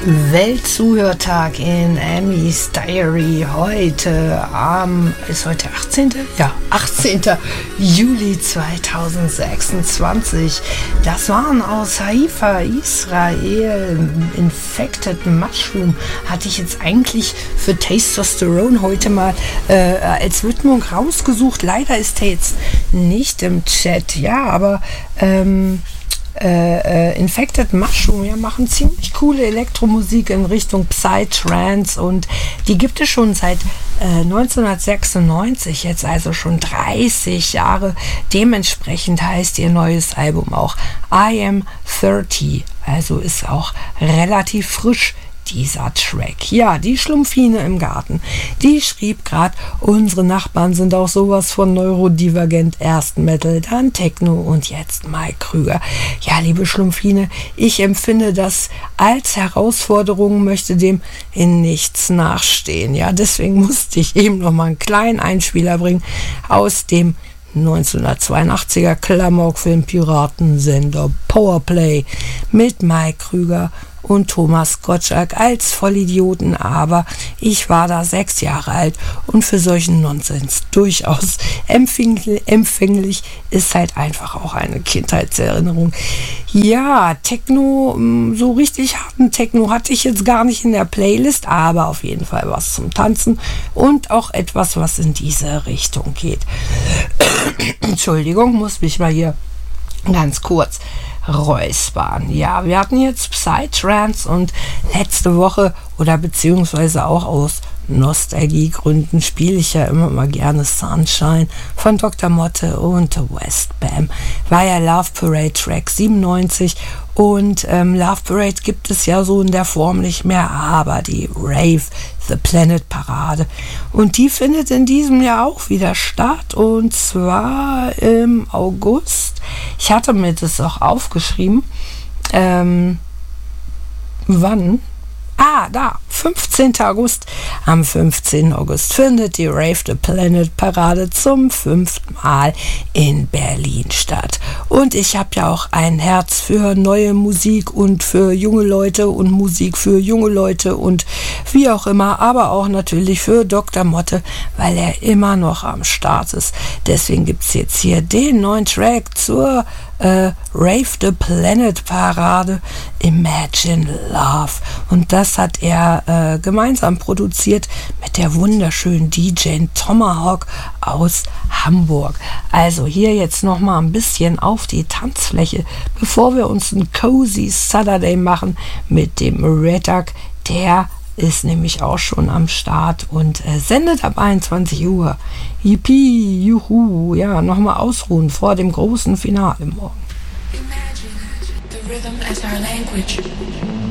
Weltzuhörtag in Emmys Diary. Ist heute 18.? Ja, 18. Juli 2026. Das waren aus Haifa, Israel. Infected Mushroom hatte ich jetzt eigentlich für Testosterone heute mal als Widmung rausgesucht. Leider ist er jetzt nicht im Chat. Ja, aber Infected Mushroom, ja, machen ziemlich coole Elektromusik in Richtung Psytrance und die gibt es schon seit 1996, jetzt also schon 30 Jahre. Dementsprechend heißt ihr neues Album auch I Am 30, also ist auch relativ frisch dieser Track. Ja, die Schlumpfine im Garten, die schrieb gerade, unsere Nachbarn sind auch sowas von neurodivergent, erst Metal, dann Techno und jetzt Mike Krüger. Ja, liebe Schlumpfine, ich empfinde das als Herausforderung, möchte dem in nichts nachstehen. Ja, deswegen musste ich eben noch mal einen kleinen Einspieler bringen aus dem 1982er Klamauk-Film Piratensender Powerplay mit Mike Krüger und Thomas Gottschalk als Vollidioten, aber ich war da 6 Jahre alt und für solchen Nonsens durchaus empfänglich, ist halt einfach auch eine Kindheitserinnerung. Ja, Techno, so richtig harten Techno hatte ich jetzt gar nicht in der Playlist, aber auf jeden Fall was zum Tanzen und auch etwas, was in diese Richtung geht. Entschuldigung, muss mich mal hier ganz kurz räuspern. Ja, wir hatten jetzt Psytrance und letzte Woche oder beziehungsweise auch aus Nostalgiegründen spiele ich ja immer mal gerne Sunshine von Dr. Motte und Westbam. War ja Love Parade Track 97 und Love Parade gibt es ja so in der Form nicht mehr, aber die Rave The Planet Parade und die findet in diesem Jahr auch wieder statt und zwar im August. Ich hatte mir das auch aufgeschrieben. Wann? Da, 15. August. Am 15. August findet die Rave the Planet Parade zum 5. Mal in Berlin statt. Und ich habe ja auch ein Herz für neue Musik und für junge Leute und Musik für junge Leute und wie auch immer, aber auch natürlich für Dr. Motte, weil er immer noch am Start ist. Deswegen gibt es jetzt hier den neuen Track zur Rave the Planet Parade, Imagine Love. Und das hat er gemeinsam produziert mit der wunderschönen DJ Tomahawk aus Hamburg. Also hier jetzt noch mal ein bisschen auf die Tanzfläche, bevor wir uns einen Cozy Saturday machen mit dem Red Duck. Der ist nämlich auch schon am Start und sendet ab 21 Uhr. Yippie, juhu, ja, nochmal ausruhen vor dem großen Finale morgen. Imagine the rhythm as our language.